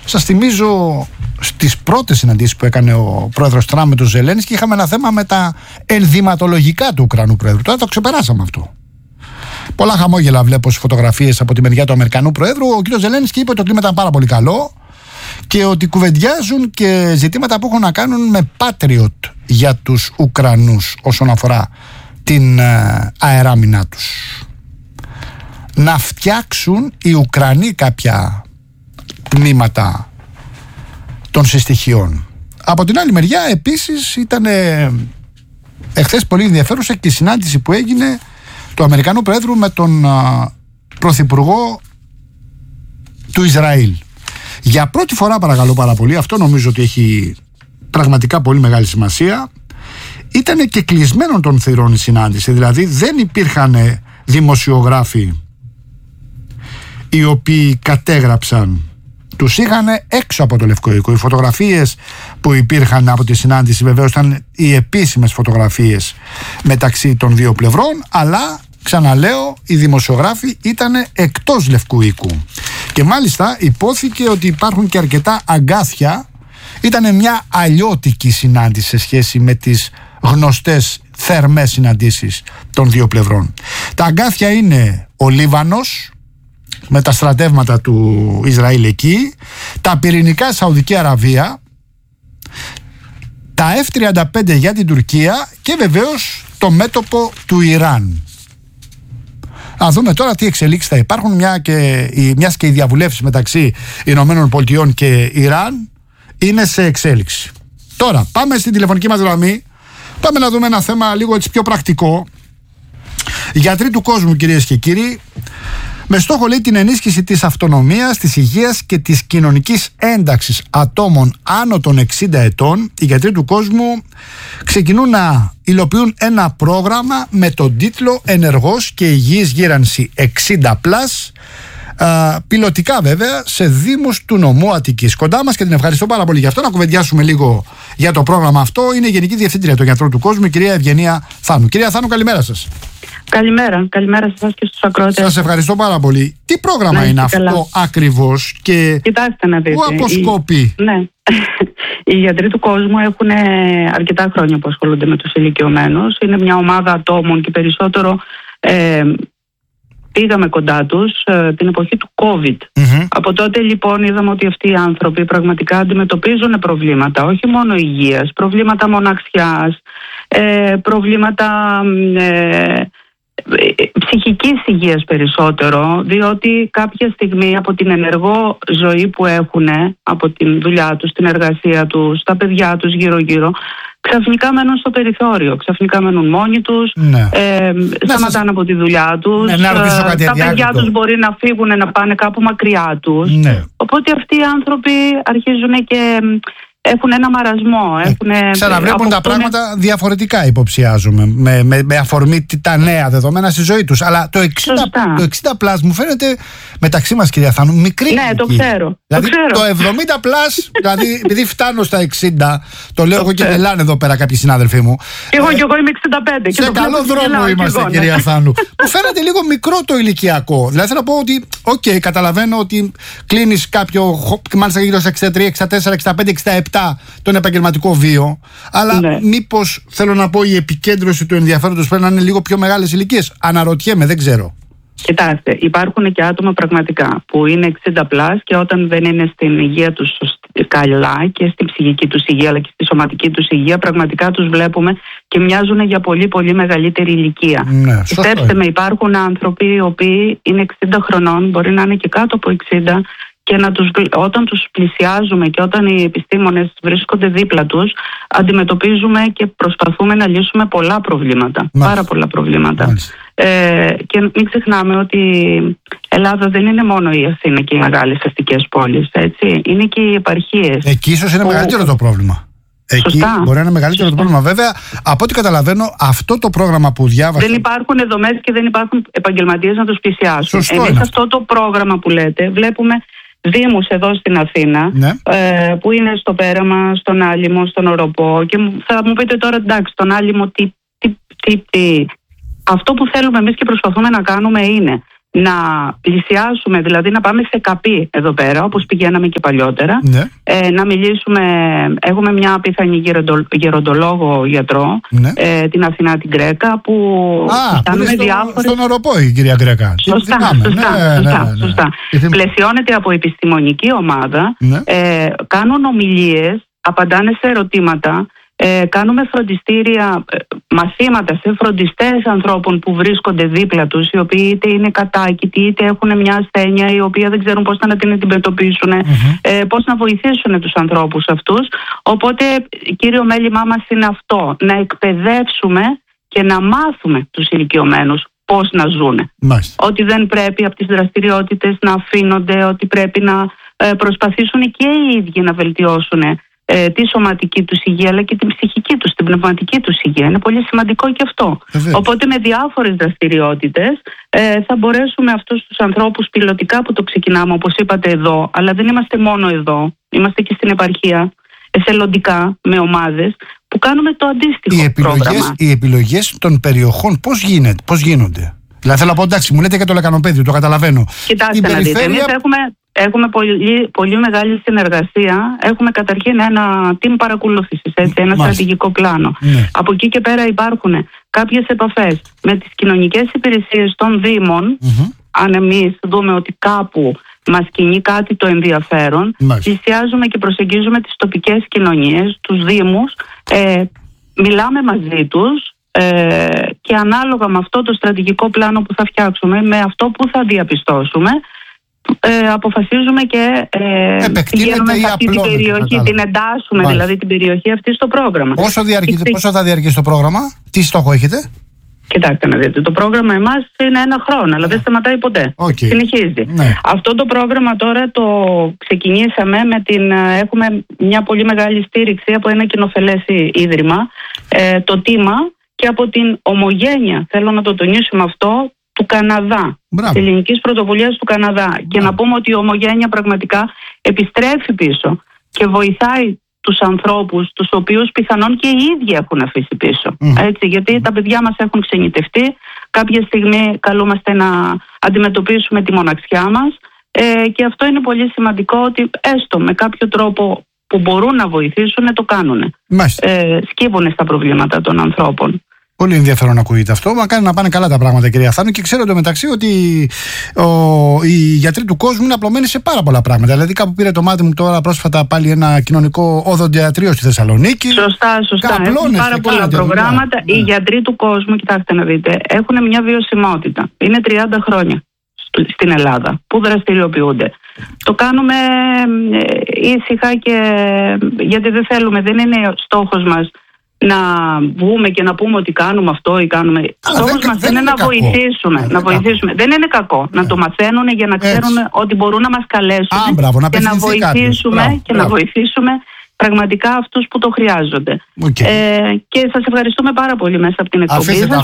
σας θυμίζω στις πρώτες συναντήσεις που έκανε ο πρόεδρος Τραμπ με τον Ζελένσκι, είχαμε ένα θέμα με τα ενδυματολογικά του Ουκρανού πρόεδρου. Τώρα το ξεπεράσαμε αυτό. Πολλά χαμόγελα βλέπω στις φωτογραφίες από τη μεριά του Αμερικανού πρόεδρου. Ο κ. Ζελένσκι είπε ότι το κλίμα ήταν πάρα πολύ καλό και ότι κουβεντιάζουν και ζητήματα που έχουν να κάνουν με Patriot για τους Ουκρανούς όσον αφορά την αεράμινά τους. Να φτιάξουν οι Ουκρανοί κάποια τμήματα των συστοιχειών. Από την άλλη μεριά επίσης ήταν εχθές πολύ ενδιαφέρουσα και η συνάντηση που έγινε του Αμερικανού Προέδρου με τον Πρωθυπουργό του Ισραήλ. Για πρώτη φορά, παρακαλώ πάρα πολύ, αυτό νομίζω ότι έχει πραγματικά πολύ μεγάλη σημασία, ήταν και κλεισμένων των θυρών η συνάντηση. Δηλαδή δεν υπήρχαν δημοσιογράφοι οι οποίοι κατέγραψαν. Τους είχαν έξω από το Λευκό Οίκο. Οι φωτογραφίες που υπήρχαν από τη συνάντηση βεβαίως ήταν οι επίσημες φωτογραφίες μεταξύ των δύο πλευρών, αλλά ξαναλέω οι δημοσιογράφοι ήταν εκτός Λευκού Οίκου. Και μάλιστα υπόθηκε ότι υπάρχουν και αρκετά αγκάθια. Ήταν μια αλλιώτικη συνάντηση σε σχέση με τις γνωστές θερμές συναντήσεις των δύο πλευρών. Τα αγκάθια είναι ο Λίβανος με τα στρατεύματα του Ισραήλ εκεί, τα πυρηνικά Σαουδική Αραβία, τα F-35 για την Τουρκία και βεβαίως το μέτωπο του Ιράν. Να δούμε τώρα τι εξελίξεις θα υπάρχουν, μιας και οι διαβουλεύσεις μεταξύ Ηνωμένων Πολιτειών και Ιράν είναι σε εξέλιξη. Τώρα πάμε στην τηλεφωνική μας γραμμή. Πάμε να δούμε ένα θέμα λίγο έτσι πιο πρακτικό. Γιατροί του κόσμου, κυρίες και κύριοι, με στόχο λέει την ενίσχυση της αυτονομίας, της υγείας και της κοινωνικής ένταξης ατόμων άνω των 60 ετών, οι γιατροί του κόσμου ξεκινούν να υλοποιούν ένα πρόγραμμα με τον τίτλο «Ενεργός και υγιής γύρανση 60+», πιλωτικά βέβαια σε δήμους του νομού Αττικής. Κοντά μας, και την ευχαριστώ πάρα πολύ γι' αυτό, να κουβεντιάσουμε λίγο για το πρόγραμμα αυτό, είναι η Γενική Διευθύντρια των Γιατρών του Κόσμου, η κυρία Ευγενία Θάνου. Κυρία Θάνου, καλημέρα σας. Καλημέρα σε εσάς και στους ακροατές. Σας ευχαριστώ πάρα πολύ. Τι πρόγραμμα είναι αυτό ακριβώς και κοιτάξτε να δείτε, πού αποσκοπεί? Ναι. Οι γιατροί του κόσμου έχουν αρκετά χρόνια που ασχολούνται με τους ηλικιωμένους. Είναι μια ομάδα ατόμων και περισσότερο πήγαμε κοντά τους την εποχή του COVID. Από τότε λοιπόν είδαμε ότι αυτοί οι άνθρωποι πραγματικά αντιμετωπίζουν προβλήματα, όχι μόνο υγείας, προβλήματα μοναξιάς, προβλήματα ψυχικής υγείας περισσότερο, διότι κάποια στιγμή από την ενεργό ζωή που έχουν, από την δουλειά τους, την εργασία τους, τα παιδιά τους γύρω-γύρω, ξαφνικά μένουν στο περιθώριο, ξαφνικά μένουν μόνοι τους, σταματάνε από τη δουλειά τους, τα παιδιά τους μπορεί να φύγουν, να πάνε κάπου μακριά τους. Οπότε αυτοί οι άνθρωποι αρχίζουν και έχουν ένα μαρασμό. Ξαναβλέπουν τα πράγματα διαφορετικά, υποψιάζομαι, με αφορμή τα νέα δεδομένα στη ζωή τους. Αλλά το 60+ μου φαίνεται, μεταξύ μας κυρία Θάνου, μικρή. Ναι, το ξέρω. Δηλαδή το 70+, δηλαδή επειδή φτάνω στα 60, το λέω εγώ και μιλάνε εδώ πέρα κάποιοι συνάδελφοί μου. Εγώ είμαι 65. Σε καλό δρόμο είμαστε, κυρία Θάνου. Μου φαίνεται λίγο μικρό το ηλικιακό. Δηλαδή θέλω να πω ότι, καταλαβαίνω ότι κλείνεις κάποιο, μάλιστα γύρω στα 63, 64, 65, 67 τον επαγγελματικό βίο, αλλά μήπως, θέλω να πω, η επικέντρωση του ενδιαφέροντος πρέπει να είναι λίγο πιο μεγάλες ηλικίες? Αναρωτιέμαι, δεν ξέρω. Κοιτάξτε, υπάρχουν και άτομα πραγματικά που είναι 60+ και όταν δεν είναι στην υγεία τους καλά και στην ψυχική τους υγεία αλλά και στη σωματική τους υγεία, πραγματικά τους βλέπουμε και μοιάζουν για πολύ πολύ μεγαλύτερη ηλικία. Πιστέψτε με, υπάρχουν άνθρωποι οι οποίοι είναι 60 χρονών, μπορεί να είναι και κάτω από 60, και όταν τους πλησιάζουμε και όταν οι επιστήμονες βρίσκονται δίπλα τους, αντιμετωπίζουμε και προσπαθούμε να λύσουμε πολλά προβλήματα, πάρα πολλά προβλήματα. Και μην ξεχνάμε ότι η Ελλάδα δεν είναι μόνο η Αθήνα και οι μεγάλες αστικές πόλεις, έτσι. Είναι και οι επαρχίες. Εκεί ίσως είναι μεγαλύτερο το πρόβλημα. Εκεί μπορεί να είναι μεγαλύτερο το πρόβλημα. Βέβαια, από ό,τι καταλαβαίνω, αυτό το πρόγραμμα που διάβασα. Δεν υπάρχουν δομές και δεν υπάρχουν επαγγελματίες να τους πλησιάσουν. Εμείς αυτό το πρόγραμμα που λέτε, βλέπουμε δήμους εδώ στην Αθήνα, που είναι στο Πέραμα, στον Άλυμο, στον Οροπό, και θα μου πείτε τώρα, εντάξει, στον Άλυμο τι. Αυτό που θέλουμε εμείς και προσπαθούμε να κάνουμε είναι να πλησιάσουμε, δηλαδή να πάμε σε καπή εδώ πέρα, όπως πηγαίναμε και παλιότερα, ναι. Να μιλήσουμε. Έχουμε μια πιθανή γεροντολόγο γιατρό, ναι. Την Αθηνά την Γκρέκα, που κάνουμε διάφορες... Στον Οροπό η κυρία Γκρέκα. Σωστά. Πλαισιώνεται από επιστημονική ομάδα, ναι. Κάνουν ομιλίες, απαντάνε σε ερωτήματα. Κάνουμε φροντιστήρια, μαθήματα σε φροντιστές ανθρώπων που βρίσκονται δίπλα τους, οι οποίοι είτε είναι κατάκητοι είτε έχουν μια ασθένεια η οποία δεν ξέρουν πώς να την αντιμετωπίσουν, πώς να βοηθήσουν τους ανθρώπους αυτούς. Οπότε κύριο μέλημά μας είναι αυτό, να εκπαιδεύσουμε και να μάθουμε τους ηλικιωμένους πώς να ζουν. Ότι δεν πρέπει από τις δραστηριότητες να αφήνονται, ότι πρέπει να προσπαθήσουν και οι ίδιοι να βελτιώσουν τη σωματική τους υγεία, αλλά και την ψυχική τους, την πνευματική τους υγεία. Είναι πολύ σημαντικό και αυτό. Οπότε με διάφορες δραστηριότητες θα μπορέσουμε αυτούς τους ανθρώπους πιλωτικά που το ξεκινάμε, όπως είπατε εδώ, αλλά δεν είμαστε μόνο εδώ, είμαστε και στην επαρχία, εθελοντικά με ομάδες που κάνουμε το αντίστοιχο πρόγραμμα. Οι επιλογές των περιοχών πώς γίνονται? Δηλαδή θέλω να πω, εντάξει, μου λέτε για το Λεκανοπέδιο, το καταλαβαίνω. Κοιτάξτε να δείτε, εμείς έχουμε πολύ μεγάλη συνεργασία. Έχουμε καταρχήν ένα team παρακολούθησης, ένα στρατηγικό πλάνο. Ναι. Από εκεί και πέρα υπάρχουν κάποιες επαφές με τις κοινωνικές υπηρεσίες των Δήμων. Αν εμείς δούμε ότι κάπου μας κινεί κάτι το ενδιαφέρον, πλησιάζουμε και προσεγγίζουμε τις τοπικές κοινωνίες, τους Δήμους, μιλάμε μαζί τους. Και ανάλογα με αυτό το στρατηγικό πλάνο που θα φτιάξουμε, με αυτό που θα διαπιστώσουμε, αποφασίζουμε και πηγαίνουμε σε αυτή την περιοχή, την εντάσσουμε δηλαδή την περιοχή αυτή στο πρόγραμμα. Πόσο θα διαρκεί το πρόγραμμα, τι στόχο έχετε? Κοιτάξτε να δείτε, το πρόγραμμα εμάς είναι 1 χρόνο, αλλά δεν σταματάει ποτέ. Συνεχίζει. Ναι. Αυτό το πρόγραμμα τώρα το ξεκινήσαμε έχουμε μια πολύ μεγάλη στήριξη από ένα κοινοφελές ίδρυμα, το Τίμα, και από την Ομογένεια, θέλω να το τονίσουμε αυτό, του Καναδά, της ελληνικής πρωτοβουλίας του Καναδά. Και να πούμε ότι η Ομογένεια πραγματικά επιστρέφει πίσω και βοηθάει τους ανθρώπους, τους οποίους πιθανόν και οι ίδιοι έχουν αφήσει πίσω. Έτσι, γιατί τα παιδιά μας έχουν ξενιτευτεί, κάποια στιγμή καλούμαστε να αντιμετωπίσουμε τη μοναξιά μας, και αυτό είναι πολύ σημαντικό, ότι έστω με κάποιο τρόπο που μπορούν να βοηθήσουν, το κάνουν. Σκύβουν στα προβλήματα των ανθρώπων. Πολύ ενδιαφέρον να ακούγεται αυτό. Μακάρι να πάνε καλά τα πράγματα, κυρία Θάνου. Και ξέρω εντωμεταξύ ότι οι γιατροί του κόσμου είναι απλωμένοι σε πάρα πολλά πράγματα. Δηλαδή, κάπου πήρε το μάτι μου τώρα πρόσφατα πάλι ένα κοινωνικό οδοντιατρίο στη Θεσσαλονίκη. Σωστά. Έχουν πάρα πολλά προγράμματα. Οι γιατροί του κόσμου, κοιτάξτε να δείτε, έχουν μια βιωσιμότητα. Είναι 30 χρόνια στην Ελλάδα που δραστηριοποιούνται. Το κάνουμε ήσυχα, γιατί δεν είναι στόχος μας να βγούμε και να πούμε ότι κάνουμε αυτό ή κάνουμε. Στόχος μας είναι να βοηθήσουμε. Δεν είναι κακό να το μαθαίνουν για να ξέρουν ότι μπορούν να μας καλέσουν και να βοηθήσουμε πραγματικά αυτούς που το χρειάζονται. Και σας ευχαριστούμε πάρα πολύ μέσα από την εκπομπή σας.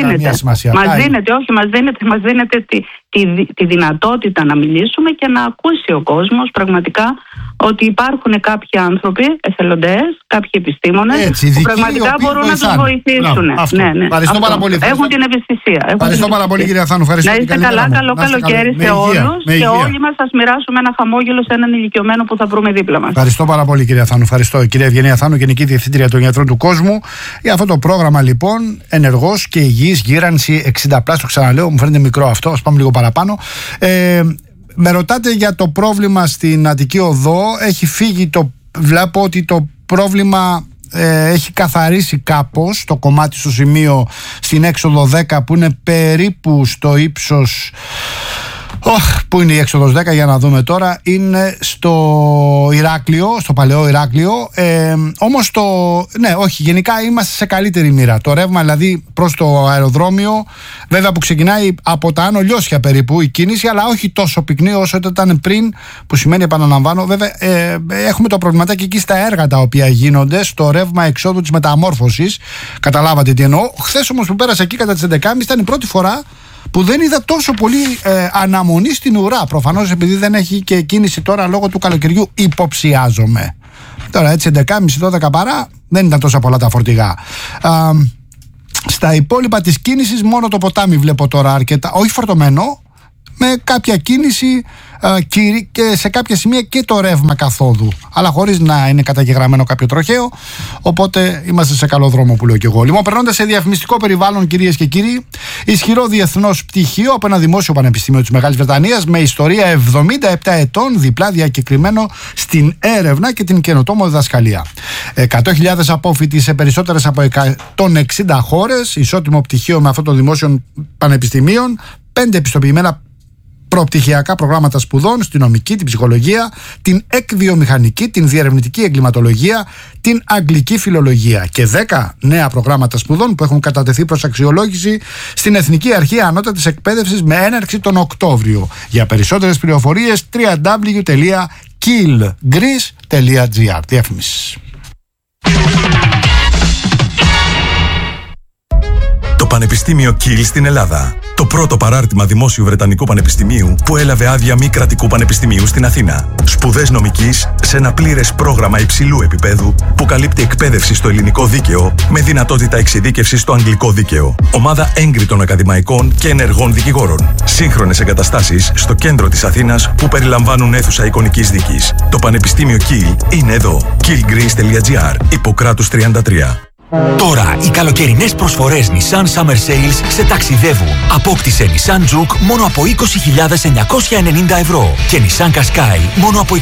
Μας δίνετε τη δυνατότητα να μιλήσουμε και να ακούσει ο κόσμος πραγματικά ότι υπάρχουν κάποιοι άνθρωποι, εθελοντές, κάποιοι επιστήμονες που πραγματικά μπορούν να τους βοηθήσουν. Ευχαριστώ πάρα πολύ. Έχουν την ευαισθησία. Ευχαριστώ πάρα πολύ, κυρία Θάνου. Να είστε καλά, καλό καλοκαίρι σε όλους, και όλοι μας σας μοιράσουμε ένα χαμόγελο σε έναν ηλικιωμένο που θα βρούμε δίπλα μας. Ευχαριστώ πάρα πολύ, κυρία Θάνου. Ευχαριστώ. Κυρία Ευγενία Θάνου, Γενική Διευθύντρια των Γιατρών του Κόσμου, για αυτό το πρόγραμμα λοιπόν, ενεργός και υγιής γύρανση 60+. Το ξαναλέω, μου φαίνεται μικρό αυτό, ας πάμε λίγο παραπάνω. Με ρωτάτε για το πρόβλημα στην Αττική Οδό. Έχει φύγει βλέπω ότι το πρόβλημα έχει καθαρίσει κάπως το κομμάτι στο σημείο στην έξοδο 10, που είναι περίπου στο ύψος. Πού είναι η έξοδος 10, για να δούμε τώρα. Είναι στο Ηράκλειο, στο παλαιό Ηράκλειο. Όμως γενικά είμαστε σε καλύτερη μοίρα. Το ρεύμα δηλαδή προς το αεροδρόμιο, βέβαια, που ξεκινάει από τα Άνω Λιώσια περίπου η κίνηση, αλλά όχι τόσο πυκνή όσο ήταν πριν, που σημαίνει, επαναλαμβάνω, βέβαια, έχουμε το προβληματάκι εκεί στα έργα τα οποία γίνονται, στο ρεύμα εξόδου της μεταμόρφωσης. Καταλάβατε τι εννοώ. Χθες όμως που πέρασα εκεί κατά τις 11.30 ήταν η πρώτη φορά που δεν είδα τόσο πολύ αναμονή στην ουρά. Προφανώς επειδή δεν έχει και κίνηση τώρα λόγω του καλοκαιριού, υποψιάζομαι. Τώρα έτσι 11.30-12 παρά δεν ήταν τόσα πολλά τα φορτηγά. Στα υπόλοιπα της κίνησης μόνο το ποτάμι βλέπω τώρα αρκετά, όχι φορτωμένο, με κάποια κίνηση και σε κάποια σημεία και το ρεύμα καθόδου, αλλά χωρίς να είναι καταγεγραμμένο κάποιο τροχαίο. Οπότε είμαστε σε καλό δρόμο, που λέω και εγώ. Λοιπόν, περνώντας σε διαφημιστικό περιβάλλον, κυρίες και κύριοι, ισχυρό διεθνώς πτυχίο από ένα δημόσιο πανεπιστήμιο της Μεγάλης Βρετανίας με ιστορία 77 ετών, διπλά διακεκριμένο στην έρευνα και την καινοτόμο διδασκαλία. 100.000 απόφοιτοι σε περισσότερες από 160 χώρες, ισότιμο πτυχίο με αυτό των δημόσιων πανεπιστημίων, 5 επιστοποιημένα προπτυχιακά προγράμματα σπουδών στην νομική, την ψυχολογία, την εκβιομηχανική, την διερευνητική εγκληματολογία, την αγγλική φιλολογία και 10 νέα προγράμματα σπουδών που έχουν κατατεθεί προς αξιολόγηση στην Εθνική Αρχή Ανώτατης Εκπαίδευσης με έναρξη τον Οκτώβριο. Για περισσότερες πληροφορίες www.kilgreece.gr. Διαφήμιση. Το Πανεπιστήμιο Kiel στην Ελλάδα. Το πρώτο παράρτημα δημόσιου Βρετανικού Πανεπιστημίου που έλαβε άδεια μη κρατικού πανεπιστημίου στην Αθήνα. Σπουδές νομικής σε ένα πλήρες πρόγραμμα υψηλού επίπεδου που καλύπτει εκπαίδευση στο ελληνικό δίκαιο με δυνατότητα εξειδίκευσης στο αγγλικό δίκαιο. Ομάδα έγκριτων ακαδημαϊκών και ενεργών δικηγόρων. Σύγχρονες εγκαταστάσεις στο κέντρο της Αθήνας που περιλαμβάνουν αίθουσα εικονικής δίκης. Το Πανεπιστήμιο Kiel είναι εδώ. kilgreece.gr. Ιπποκράτους 33. Τώρα οι καλοκαιρινές προσφορές Nissan Summer Sales σε ταξιδεύουν. Απόκτησε Nissan Juke μόνο από 20.990 ευρώ και Nissan Qashqai μόνο από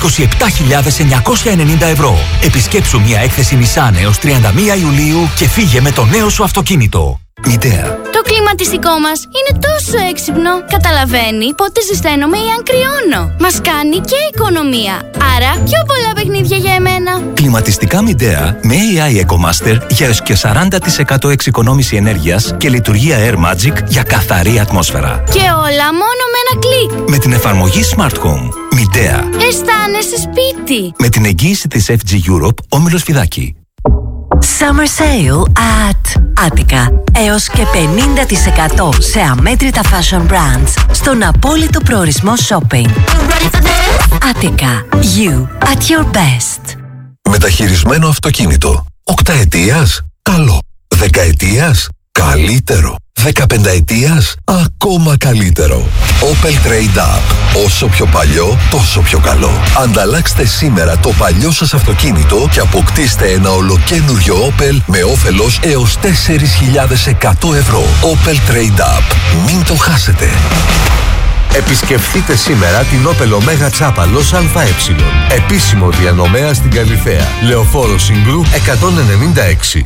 27.990 ευρώ. Επισκέψου μια έκθεση Nissan έως 31 Ιουλίου και φύγε με το νέο σου αυτοκίνητο. Midea. Το κλιματιστικό μας είναι τόσο έξυπνο. Καταλαβαίνει πότε ζεσταίνομαι ή αν κρυώνω. Μας κάνει και οικονομία. Άρα πιο πολλά παιχνίδια για εμένα. Κλιματιστικά Midea με AI EcoMaster για έως και 40% εξοικονόμηση ενέργειας και λειτουργία Air Magic για καθαρή ατμόσφαιρα. Και όλα μόνο με ένα κλικ. Με την εφαρμογή Smart Home. Midea. Αισθάνεσαι σπίτι. Με την εγγύηση της FG Europe, Όμιλος Φιδάκη. Summer Sale at Attica. Έως και 50% σε αμέτρητα fashion brands στον απόλυτο προορισμό shopping. Attica. You at your best. Μεταχειρισμένο αυτοκίνητο. 8 ετίας? Καλό. 10 ετίας? Καλύτερο. 15 ετίας? Ακόμα καλύτερο. Opel Trade Up. Όσο πιο παλιό, τόσο πιο καλό. Ανταλλάξτε σήμερα το παλιό σας αυτοκίνητο και αποκτήστε ένα ολοκαίνουργιο Opel με όφελος έως 4.100 ευρώ. Opel Trade Up. Μην το χάσετε. Επισκεφτείτε σήμερα την Opel Omega Τσάπαλος ΑΕ. Επίσημο διανομέα στην Καλιθέα. Λεωφόρο Συγκρού 196.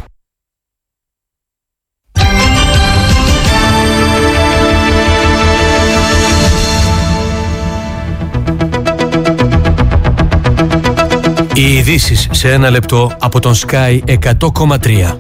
Οι ειδήσεις σε ένα λεπτό από τον Sky 100,3.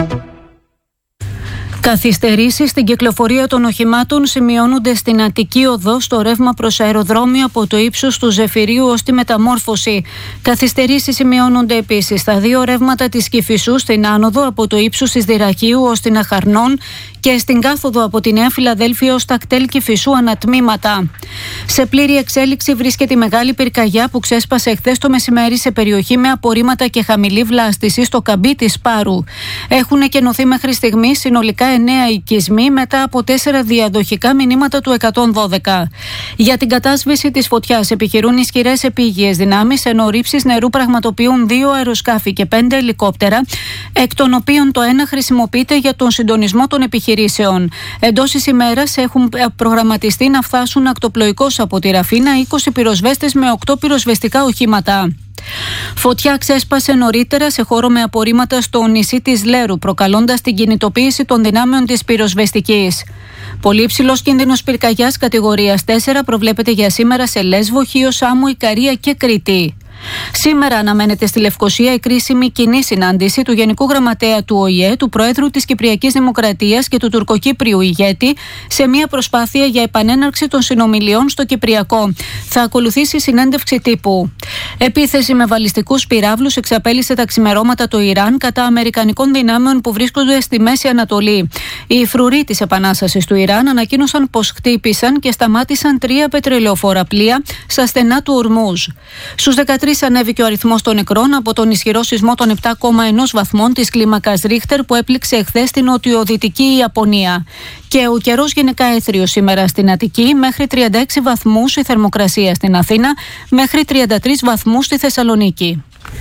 Καθυστερήσεις στην κυκλοφορία των οχημάτων σημειώνονται στην Αττική Οδό στο ρεύμα προς αεροδρόμιο από το ύψος του Ζεφυρίου ως τη Μεταμόρφωση. Καθυστερήσεις σημειώνονται επίσης στα δύο ρεύματα της Κηφισού στην άνοδο από το ύψος της Δυραχείου ως την Αχαρνών και στην κάθοδο από τη Νέα Φιλαδέλφια ως τα κτέλ Κηφισού ανατμήματα. Σε πλήρη εξέλιξη βρίσκεται η μεγάλη πυρκαγιά που ξέσπασε χθες το μεσημέρι σε περιοχή με απορρίμματα και χαμηλή βλάστηση στο καμπί της Πάρου. Έχουν εκενωθεί μέχρι στιγμή συνολικά 9 οικισμοί μετά από 4 διαδοχικά μηνύματα του 112. Για την κατάσβεση της φωτιάς επιχειρούν ισχυρές επίγειες δυνάμεις, ενώ ρήψεις νερού πραγματοποιούν 2 αεροσκάφη και 5 ελικόπτερα, εκ των οποίων το ένα χρησιμοποιείται για τον συντονισμό των επιχειρήσεων. Εντός της ημέρας έχουν προγραμματιστεί να φτάσουν ακτοπλοϊκώς από τη Ραφίνα 20 πυροσβέστες με 8 πυροσβεστικά οχήματα. Φωτιά ξέσπασε νωρίτερα σε χώρο με απορρίμματα στο νησί της Λέρου, προκαλώντας την κινητοποίηση των δυνάμεων της πυροσβεστικής. Πολύ υψηλός κίνδυνος πυρκαγιάς κατηγορίας 4 προβλέπεται για σήμερα σε Λέσβο, Χίο, Σάμο, Ικαρία και Κρήτη. Σήμερα αναμένεται στη Λευκοσία η κρίσιμη κοινή συνάντηση του Γενικού Γραμματέα του ΟΗΕ, του Προέδρου της Κυπριακής Δημοκρατίας και του Τουρκοκύπριου ηγέτη σε μια προσπάθεια για επανέναρξη των συνομιλιών στο Κυπριακό. Θα ακολουθήσει συνέντευξη τύπου. Επίθεση με βαλιστικούς πυράβλους εξαπέλυσε τα ξημερώματα το Ιράν κατά αμερικανικών δυνάμεων που βρίσκονται στη Μέση Ανατολή. Οι φρουροί της Επανάστασης του Ιράν ανακοίνωσαν πως χτύπησαν και σταμάτησαν 3 πετρελαιοφόρα πλοία στα στενά του Ορμούζ. Στους 13 3 ανέβηκε ο αριθμός των νεκρών από τον ισχυρό σεισμό των 7,1 βαθμών της κλίμακας Ρίχτερ που έπληξε εχθές στην νοτιοδυτική Ιαπωνία. Και ο καιρός γενικά έθριος σήμερα στην Αττική, μέχρι 36 βαθμούς η θερμοκρασία στην Αθήνα, μέχρι 33 βαθμούς στη Θεσσαλονίκη.